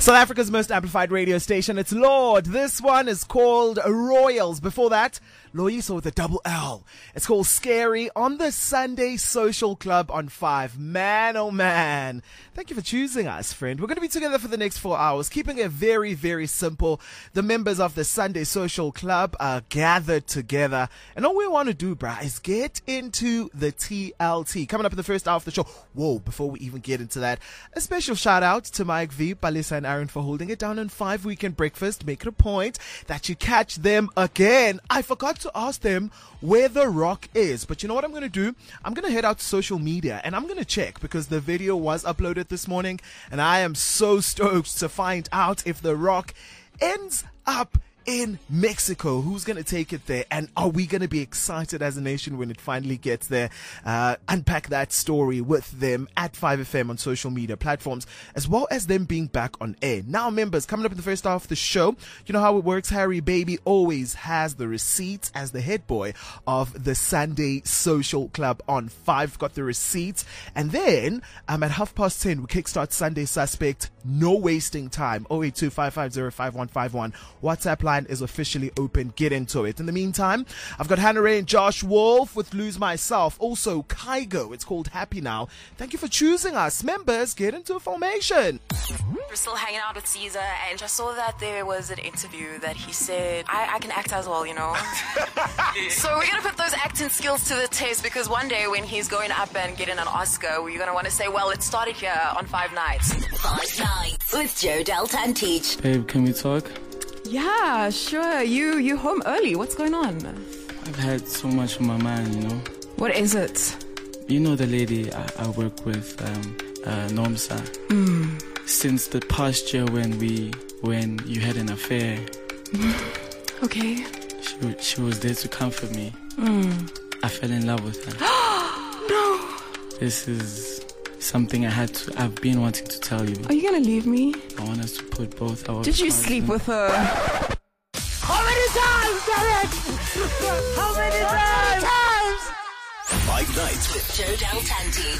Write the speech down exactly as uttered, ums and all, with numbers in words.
South Africa's most amplified radio station. It's Lord. This one is called Royals. Before that, Loyiso with a double L. It's called Scary on the Sunday Social Club on five. Man, oh man. Thank you for choosing us, friend. We're going to be together for the next four hours, keeping it very, very simple. The members of the Sunday Social Club are gathered together. And all we want to do, bruh, is get into the T L T. Coming up in the first hour of the show. Whoa, before we even get into that, a special shout out to Mike V, Palisa and Aaron for holding it down on five Weekend Breakfast. Make it a point that you catch them again. I forgot to ask them where The Rock is, but you know what I'm going to do? I'm going to head out to social media and I'm going to check, because the video was uploaded this morning and I am so stoked to find out if The Rock ends up in Mexico. Who's going to take it there? And are we going to be excited as a nation when it finally gets there? Uh, unpack that story with them at five F M on social media platforms, as well as them being back on air. Now, members, coming up in the first half of the show, you know how it works. Harry Baby always has the receipts as the head boy of the Sunday Social Club on five. Got the receipts. And then um, at half past ten, we kickstart Sunday Suspect. No wasting time. oh eight two, five five zero, five one five one. WhatsApp line is officially open. Get into it. In the meantime, I've got Hannah Ray and Josh Wolf with Lose Myself. Also, Kygo. It's called Happy Now. Thank you for choosing us. Members, get into formation. We're still hanging out with Caesar, and I saw that there was an interview that he said, I, I can act as well, you know. So we're going to put those acting skills to the test, because one day when he's going up and getting an Oscar, we're going to want to say, well, it started here on Five Nights. Five Nights with Joe Delta and Teach. Babe, can we talk? Yeah, sure. You you home early. What's going on? I've had so much on my mind, you know. What is it? You know the lady I, I work with, um, uh, Nomsa. Mm. Since the past year when we, when you had an affair. Okay. She, she was there to comfort me. Mm. I fell in love with her. No. This is something I had to, I've been wanting to tell you. Are you going to leave me? I want us to put both our Did you cards sleep in. with her? How many times, Derek? How many times? Five Nights with Joe Delta and Teach.